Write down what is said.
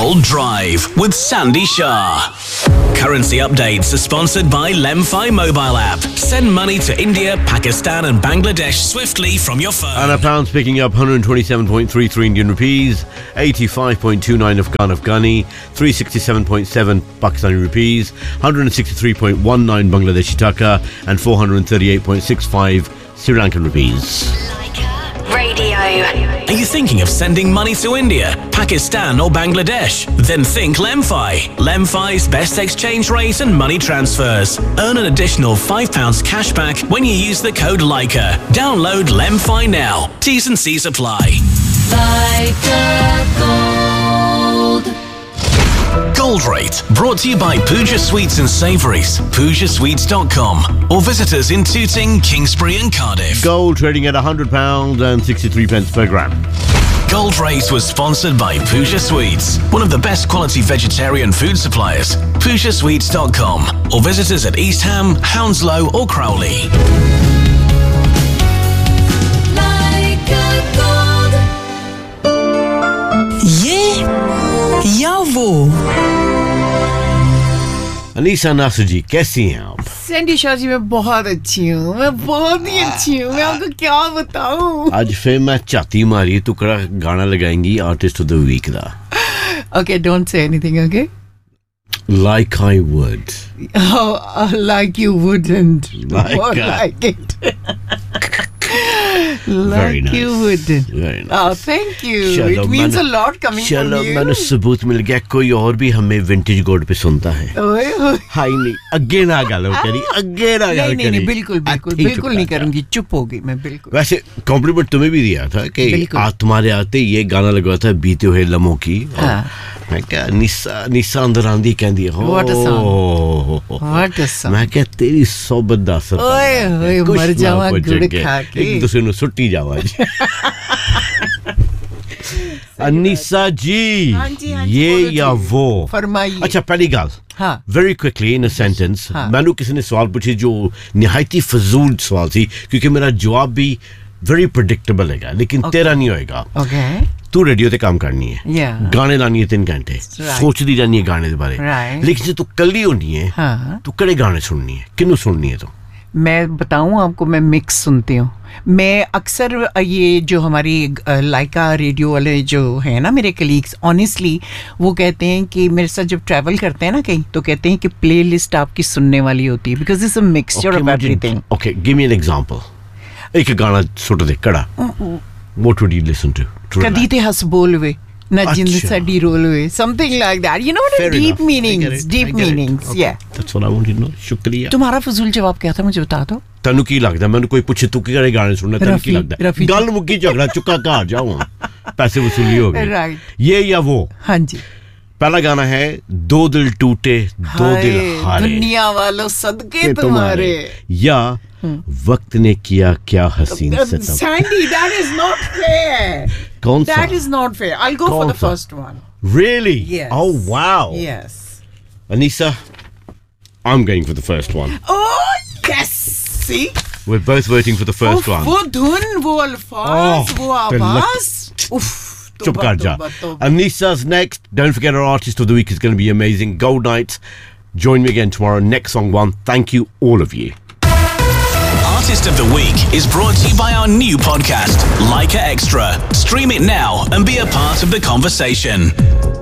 Gold Drive with Sandy Shah. Currency updates are sponsored by Lemfi mobile app. Send money to India, Pakistan and Bangladesh swiftly from your phone. And a pound's picking up 127.33 Indian rupees, 85.29 Afghani, 367.7 Pakistani rupees, 163.19 Bangladeshi taka and 438.65 Sri Lankan rupees. Radio. Are you thinking of sending money to India, Pakistan or Bangladesh? Then think Lemfi. Lemfi's best exchange rate and money transfers. Earn an additional £5 cashback when you use the code LICA. Download Lemfi now. T's and C's apply. Leica Gold. Gold Rate, brought to you by Pooja Sweets and Savouries, PoojaSweets.com, or visit us in Tooting, Kingsbury and Cardiff. Gold trading at £100 and 63 pence per gram. Gold Rate was sponsored by Pooja Sweets, one of the best quality vegetarian food suppliers. PoojaSweets.com, or visit us at East Ham, Hounslow or Crowley. Leica Gold. ये या वो अनीसा नासर जी कैसी हैं आप? Sandy Shah ji मैं बहुत अच्छी हूँ, मैं बहुत ही अच्छी हूँ, मैं आपको क्या बताऊँ. आज फिर मैं चाती मारी टुकड़ा गाना लगाएंगी आर्टिस्ट ऑफ द वीक दा. Okay, don't say anything, okay? Like I would. Oh, like you wouldn't. Like More I- like it. Very Like nice. you wouldn't. Very nice. Oh, thank you. चलो, It means मैंने- a lot coming from चलो you. मैंने सबूत मिल गया कोई और भी हमें विंटेज गोल्ड पे सुनता है. ओए, ओए. हाय नहीं अगे ना गालो करी अगे ना गालो नहीं नहीं बिल्कुल बिल्कुल बिल्कुल नहीं करूंगी, चुप होगी मैं बिल्कुल. वैसे कॉम्प्लीमेंट तुम्हें भी दिया था कि बिल्कुल. आज तुम्हारे आते ही ये गाना लगा था बीते हुए लम्हों की. और हाँ. मैं क्या निस्सा निस्सा अंदर आंधी कहती है. What a What a song. मैं क्या तेरी सोबत दा असर ओए ओए कुछ मर ना जावा कुछ गुड़ के, खा के. एक दूसरे नु सुट्टी जावा जी. अनीसा जी हाँ जी, ये बोलो या जी. वो. फरमाइए. अच्छा पहली गल हाँ. Very quickly in a sentence मैनू किसी ने सवाल पूछे जो निहायती फजूल सवाल थी क्योंकि मेरा जवाब भी वेरी प्रेडिक्टेबल है लेकिन तेरा नहीं होएगा. Okay. तू रेडियो ते काम करनी है. Yeah. गाने लानी है 3 घंटे. Right. सोचदी जानी है गाने दे बारे. Right. लेकिन जे तू कल्ली होनी है हाँ. तू केड़े गाने सुननी है किन्नू सुननी है तू. मैं बताऊं आपको, मैं मिक्स सुनती हूँ. मैं अक्सर ये जो हमारी लाइका रेडियो वाले जो हैं ना मेरे कलीग्स, ऑनेस्टली वो कहते हैं कि मेरे साथ जब ट्रैवल करते हैं ना कहीं तो कहते हैं कि प्लेलिस्ट आपकी सुनने वाली होती है because it's a mixture of everything. Okay give me an example. एक गाना सुट दे कड़ा. What would you listen to? कदी ते हस बोलवे ना जिंद अच्छा. साडी रोलवे, something like that, you know, Fair deep enough. I get meanings, it. Deep I get it. Meanings. Okay. या That's what I wanted to know. शुक्रिया. तुम्हारा फजूल जवाब क्या था मुझे बता दो. तन्नू की लगदा मैंने कोई पूछे तू केड़े गाने सुनना तन्नू की रफी- लगदा रफी जी. गल मुक्की झगड़ा चुका घर जाऊं पैसे वसूली हो गए. Right. ये या वो. हाँ जी. पहला गाना है दो दिल टूटे दो दिल हाय, हारे दुनिया वालों सदके के तुम्हारे. या वक्त ने किया क्या हसीन सितम. Sandy, that is not fair. कौन सा? That is not fair. I'll go for कौन the सा? first one. Really? Yes. Oh wow. Yes. Anisa, I'm going for the first one. Oh yes. See? We're both voting for the first one. वो धुन, वो अल्फाज, वो the आवाज. उफ. Chup kar ja. Anisa's next. Don't forget our artist of the week is going to be amazing. Gold Nights. Join me again tomorrow. Next song one. Thank you, all of you. Artist of the Week is brought to you by our new podcast, Leica Extra. Stream it now and be a part of the conversation.